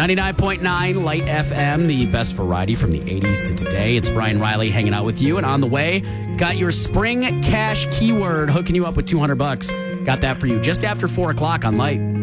99.9 Light FM, the best variety from the 80s to today. It's Brian Riley hanging out with you. And on the way, got your spring cash keyword hooking you up with $200. Got that for you just after 4 o'clock on Light.